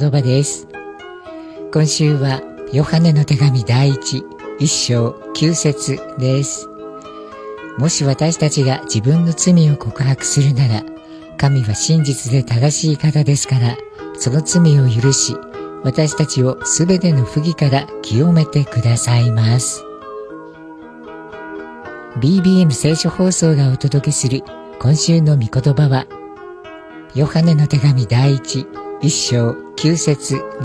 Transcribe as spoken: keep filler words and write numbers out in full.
言葉です。今週はヨハネの手紙第一、一章九節です。もし私たちが自分の罪を告白するなら、神は真実で正しい方ですから、その罪を許し、私たちをすべての不義から清めてくださいます。ビービーエム 聖書放送がお届けする今週の御言葉は、ヨハネの手紙第一、一章九節